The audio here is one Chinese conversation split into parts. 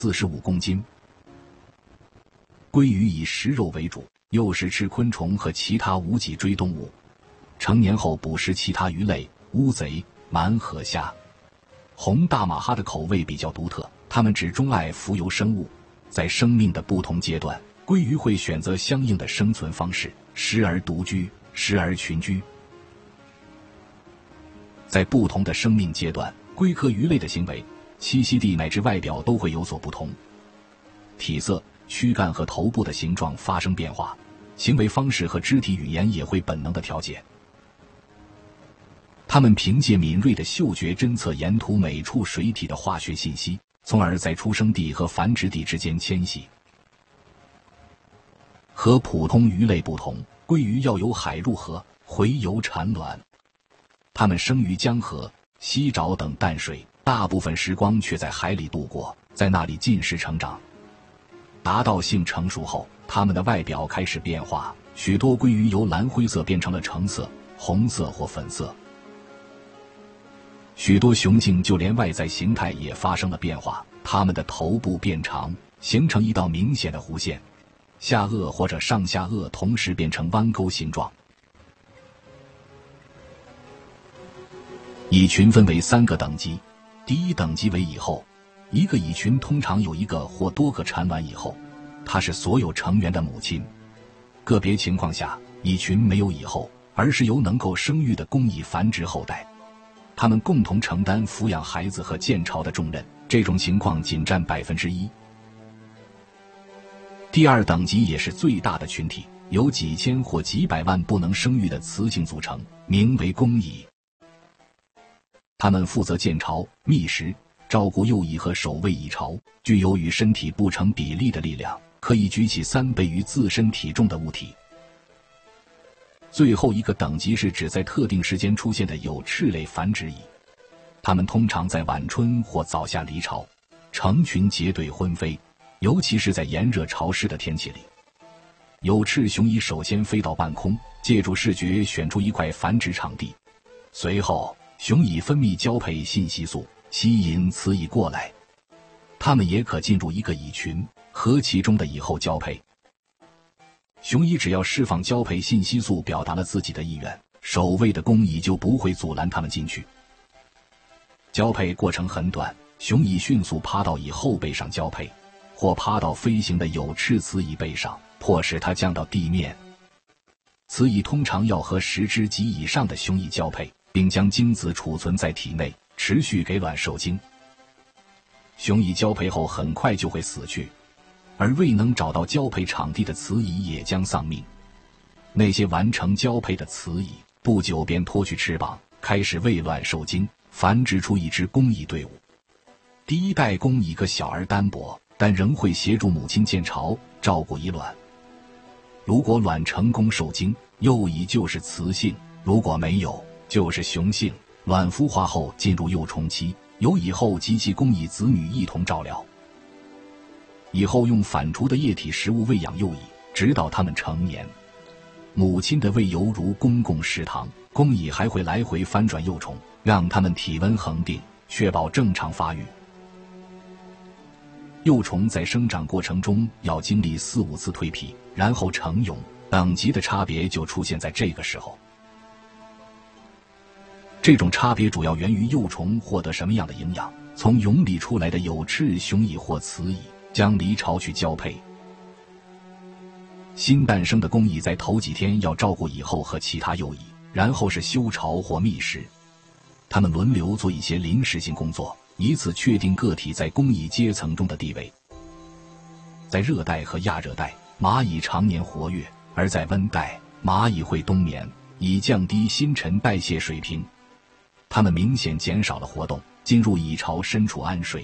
45公斤。鲑鱼以食肉为主，又是吃昆虫和其他无脊椎动物。成年后捕食其他鱼类、乌贼、鳗和虾。红大马哈的口味比较独特，它们只钟爱浮游生物。在生命的不同阶段，鲑鱼会选择相应的生存方式，时而独居，时而群居。在不同的生命阶段，龟科鱼类的行为、栖息地乃至外表都会有所不同。体色、躯干和头部的形状发生变化，行为方式和肢体语言也会本能的调节。它们凭借敏锐的嗅觉侦测沿途每处水体的化学信息，从而在出生地和繁殖地之间迁徙。和普通鱼类不同，鲑鱼要由海入河，回游产卵。它们生于江河、溪沼等淡水，大部分时光却在海里度过，在那里进食成长。达到性成熟后，它们的外表开始变化，许多鲑鱼由蓝灰色变成了橙色、红色或粉色。许多雄性就连外在形态也发生了变化，它们的头部变长，形成一道明显的弧线，下颚或者上下颚同时变成弯钩形状。蚁群分为3个等级，第一等级为蚁后，一个蚁群通常有一个或多个产卵蚁后，它是所有成员的母亲。个别情况下，蚁群没有蚁后，而是由能够生育的公蚁繁殖后代。他们共同承担抚养孩子和建巢的重任，这种情况仅占1%。第二等级也是最大的群体，由几千或几百万不能生育的雌性组成，名为公蚁。它们负责建巢、觅食、照顾幼蚁和守卫蚁巢，具有与身体不成比例的力量，可以举起3倍于自身体重的物体。最后一个等级是指在特定时间出现的有翅类繁殖蚁，它们通常在晚春或早夏离巢，成群结队婚飞，尤其是在炎热潮湿的天气里。有翅雄蚁首先飞到半空，借助视觉选出一块繁殖场地，随后雄蚁分泌交配信息素，吸引雌蚁过来。它们也可进入一个蚁群，和其中的蚁后交配。雄蚁只要释放交配信息素，表达了自己的意愿，守卫的公蚁就不会阻拦它们进去。交配过程很短，雄蚁迅速趴到蚁后背上交配，或趴到飞行的有翅雌蚁背上，迫使它降到地面。雌蚁通常要和10只及以上的雄蚁交配，并将精子储存在体内，持续给卵受精。雄蚁交配后很快就会死去，而未能找到交配场地的雌蚁也将丧命。那些完成交配的雌蚁不久便脱去翅膀，开始喂卵受精，繁殖出一支公蚁队伍。第一代公蚁个小而单薄，但仍会协助母亲建巢，照顾蚁卵。如果卵成功受精，幼蚁就是雌性；如果没有，就是雄性。卵孵化后进入幼虫期，由蚁后及其公蚁子女一同照料。蚁后用反刍的液体食物喂养幼蚁，直到它们成年。母亲的喂犹如公共食堂，公蚁还会来回翻转幼虫，让它们体温恒定，确保正常发育。幼虫在生长过程中要经历4-5次蜕皮，然后成蛹，等级的差别就出现在这个时候。这种差别主要源于幼虫获得什么样的营养。从蛹里出来的有翅雄蚁或雌蚁将离巢去交配。新诞生的公蚁在头几天要照顾蚁后和其他幼蚁，然后是休巢或觅食。它们轮流做一些临时性工作，以此确定个体在公蚁阶层中的地位。在热带和亚热带，蚂蚁常年活跃，而在温带，蚂蚁会冬眠，以降低新陈代谢水平。它们明显减少了活动，进入蚁巢深处安睡。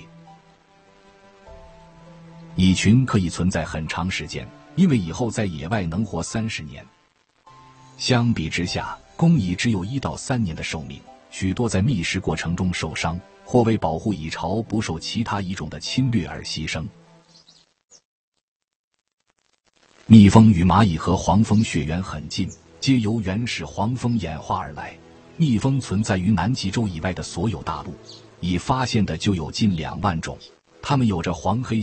蚁群可以存在很长时间，因为蚁后在野外能活30年。相比之下，公蚁只有1到3年的寿命，许多在觅食过程中受伤，或为保护蚁巢不受其他蚁种的侵略而牺牲。蜜蜂与蚂蚁和黄蜂血缘很近，皆由原始黄蜂演化而来。蜜蜂存在于南极洲以外的所有大陆，已发现的就有近2万种，它们有着黄黑